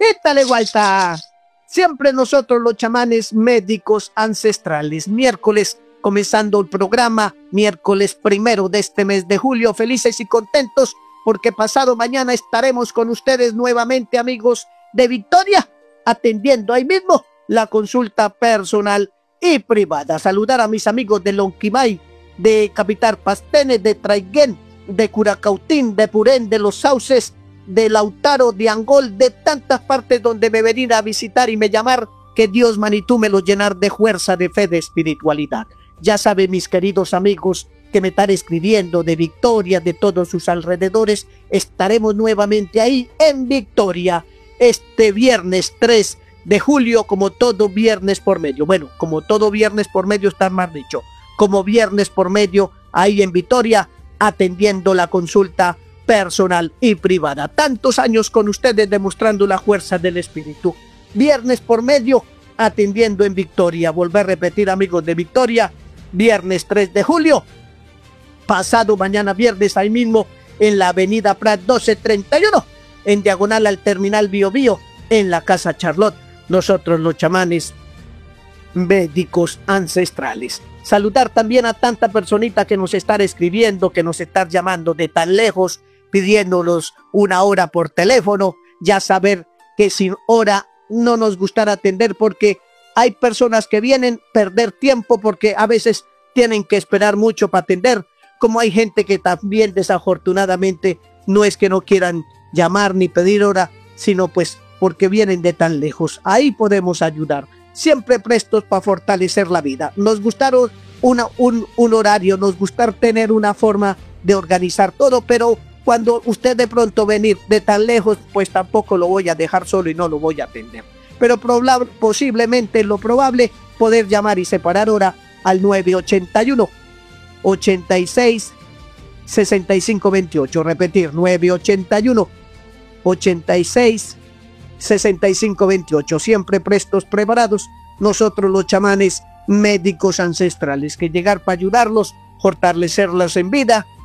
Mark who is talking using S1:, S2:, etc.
S1: Étale vuelta. Siempre nosotros los chamanes médicos ancestrales. Miércoles, comenzando el programa, miércoles 1 de este mes de julio, felices y contentos porque pasado mañana estaremos con ustedes nuevamente, amigos de Victoria, atendiendo ahí mismo la consulta personal y privada. Saludar a mis amigos de Lonquimay, de Capitar Pastene, de Traiguén, de Curacautín, de Purén, de Los Sauces, de Lautaro, de Angol, de tantas partes donde me venir a visitar y me llamar, que Dios Manitú me los llenar de fuerza, de fe, de espiritualidad. Ya saben, mis queridos amigos que me están escribiendo de Victoria, de todos sus alrededores, estaremos nuevamente ahí en Victoria este viernes 3 de julio, como todo viernes por medio. Bueno, como todo viernes por medio está más dicho, como viernes por medio ahí en Victoria, atendiendo la consulta personal y privada. Tantos años con ustedes demostrando la fuerza del espíritu. Viernes por medio, atendiendo en Victoria. Volver a repetir, amigos de Victoria, viernes 3 de julio, pasado mañana viernes, ahí mismo en la avenida Prat 1231, en diagonal al terminal Bio Bio, en la Casa Charlotte. Nosotros los chamanes médicos ancestrales. Saludar también a tanta personita que nos está escribiendo, que nos está llamando de tan lejos, pidiéndonos una hora por teléfono. Ya saber que sin hora no nos gustará atender, porque hay personas que vienen a perder tiempo porque a veces tienen que esperar mucho para atender, como hay gente que también desafortunadamente no es que no quieran llamar ni pedir hora, sino pues porque vienen de tan lejos. Ahí podemos ayudar, siempre prestos para fortalecer la vida. Nos gustaron un horario, nos gustar tener una forma de organizar todo, pero cuando usted de pronto venir de tan lejos, pues tampoco lo voy a dejar solo y no lo voy a atender. Pero posiblemente lo probable, poder llamar y separar hora al 981 86 65 28. Repetir, 981 86 65 28. Siempre prestos, preparados, nosotros los chamanes médicos ancestrales, que llegar para ayudarlos, fortalecerlos en vida